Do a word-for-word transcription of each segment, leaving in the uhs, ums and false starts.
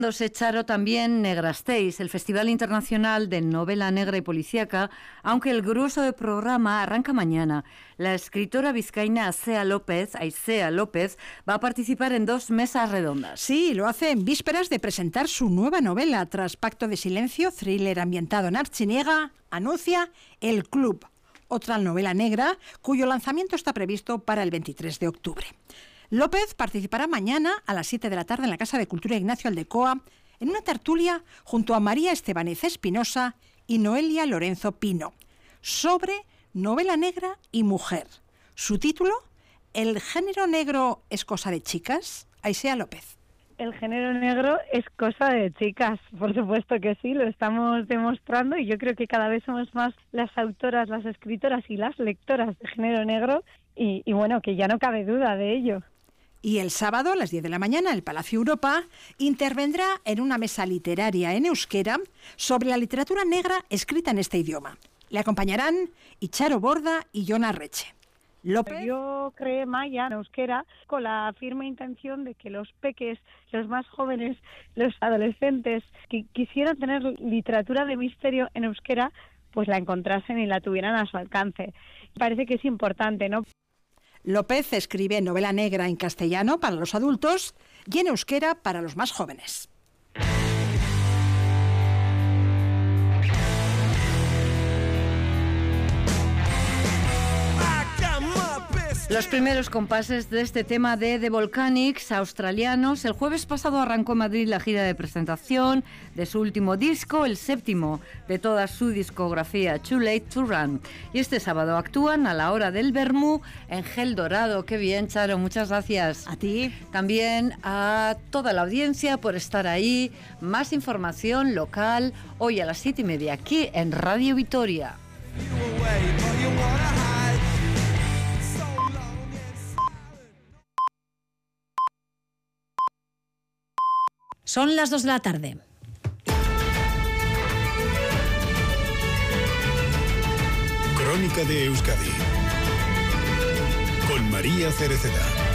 Se Charo también Negrasteis, el Festival Internacional de Novela Negra y Policíaca, aunque el grueso del programa arranca mañana. La escritora vizcaína Aisea López, Aisea López va a participar en dos mesas redondas. Sí, lo hace en vísperas de presentar su nueva novela. Tras Pacto de Silencio, thriller ambientado en Artziniega, anuncia El Club, otra novela negra cuyo lanzamiento está previsto para el veintitrés de octubre. López participará mañana a las siete de la tarde en la Casa de Cultura Ignacio Aldecoa en una tertulia junto a María Estebanez Espinosa y Noelia Lorenzo Pino sobre novela negra y mujer. Su título, ¿El género negro es cosa de chicas? Aisea López. El género negro es cosa de chicas, por supuesto que sí, lo estamos demostrando y yo creo que cada vez somos más las autoras, las escritoras y las lectoras de género negro y, y bueno, que ya no cabe duda de ello. Y el sábado, a las diez de la mañana, el Palacio Europa intervendrá en una mesa literaria en euskera sobre la literatura negra escrita en este idioma. Le acompañarán Icharo Borda y Jon Arreche. López. Yo creé Maya en euskera con la firme intención de que los peques, los más jóvenes, los adolescentes que quisieran tener literatura de misterio en euskera, pues la encontrasen y la tuvieran a su alcance. Parece que es importante, ¿no? López escribe novela negra en castellano para los adultos y en euskera para los más jóvenes. Los primeros compases de este tema de The Volcanics, australianos. El jueves pasado arrancó en Madrid la gira de presentación de su último disco, el séptimo de toda su discografía, Too Late to Run. Y este sábado actúan a la hora del vermú en Gel Dorado. Qué bien, Charo, muchas gracias. A ti. También a toda la audiencia por estar ahí. Más información local hoy a las siete y media aquí en Radio Vitoria. Son las dos de la tarde. Crónica de Euskadi con María Cereceda.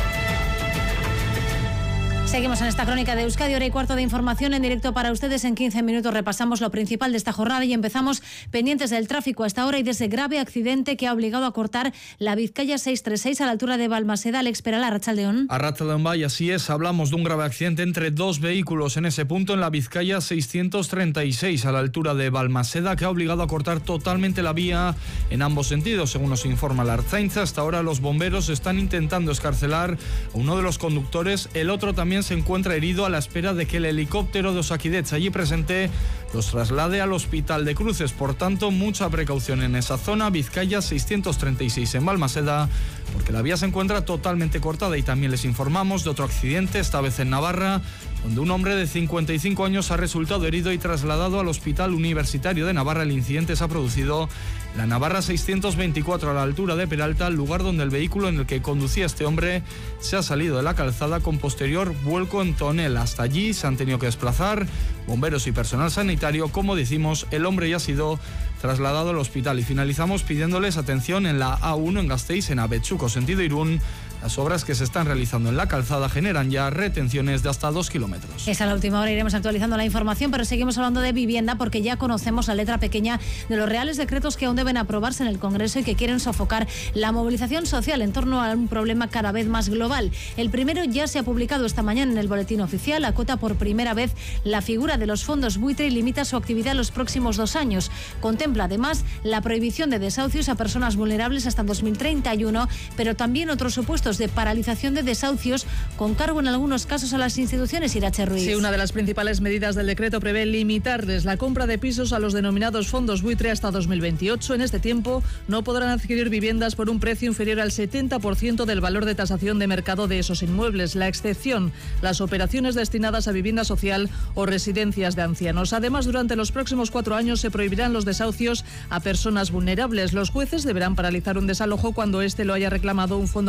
Seguimos en esta crónica de Euskadi, hora y cuarto de información en directo para ustedes. En quince minutos repasamos lo principal de esta jornada y empezamos pendientes del tráfico hasta ahora y de ese grave accidente que ha obligado a cortar la Vizcaya seiscientos treinta y seis a la altura de Balmaseda. Alex Peral, Arratsaldeón. Arratsaldeón, vaya, así es. Hablamos de un grave accidente entre dos vehículos en ese punto, en la Vizcaya seiscientos treinta y seis a la altura de Balmaseda, que ha obligado a cortar totalmente la vía en ambos sentidos. Según nos informa la Ertzaintza, hasta ahora los bomberos están intentando excarcelar a uno de los conductores. El otro también se encuentra herido a la espera de que el helicóptero de Osakidetza allí presente los traslade al hospital de Cruces. Por tanto, mucha precaución en esa zona. Vizcaya seiscientos treinta y seis en Balmaseda, porque la vía se encuentra totalmente cortada. Y también les informamos de otro accidente, esta vez en Navarra, donde un hombre de cincuenta y cinco años ha resultado herido y trasladado al Hospital Universitario de Navarra. El incidente se ha producido en la Navarra seiscientos veinticuatro a la altura de Peralta, lugar donde el vehículo en el que conducía este hombre se ha salido de la calzada con posterior vuelco en tonel. Hasta allí se han tenido que desplazar bomberos y personal sanitario. Como decimos, el hombre ya ha sido trasladado al hospital. Y finalizamos pidiéndoles atención en la A uno en Gasteiz, en Abetxuko, sentido Irún. Las obras que se están realizando en la calzada generan ya retenciones de hasta dos kilómetros. Es a la última hora, iremos actualizando la información, pero seguimos hablando de vivienda porque ya conocemos la letra pequeña de los reales decretos que aún deben aprobarse en el Congreso y que quieren sofocar la movilización social en torno a un problema cada vez más global. El primero ya se ha publicado esta mañana en el Boletín Oficial. Acota por primera vez la figura de los fondos buitre y limita su actividad los próximos dos años. Contempla además la prohibición de desahucios a personas vulnerables hasta dos mil treinta y uno, pero también otros supuestos de paralización de desahucios con cargo en algunos casos a las instituciones. Irache Ruiz. Sí, una de las principales medidas del decreto prevé limitarles la compra de pisos a los denominados fondos buitre hasta dos mil veintiocho. En este tiempo no podrán adquirir viviendas por un precio inferior al setenta por ciento del valor de tasación de mercado de esos inmuebles. La excepción, las operaciones destinadas a vivienda social o residencias de ancianos. Además, durante los próximos cuatro años se prohibirán los desahucios a personas vulnerables. Los jueces deberán paralizar un desalojo cuando éste lo haya reclamado un fondo de inversión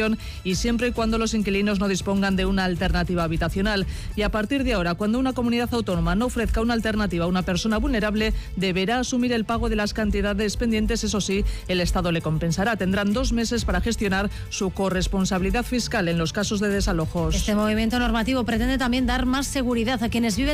habitación y siempre y cuando los inquilinos no dispongan de una alternativa habitacional. Y a partir de ahora, cuando una comunidad autónoma no ofrezca una alternativa a una persona vulnerable, deberá asumir el pago de las cantidades pendientes. Eso sí, el Estado le compensará. Tendrán dos meses para gestionar su corresponsabilidad fiscal en los casos de desalojos. Este movimiento normativo pretende también dar más seguridad a quienes viven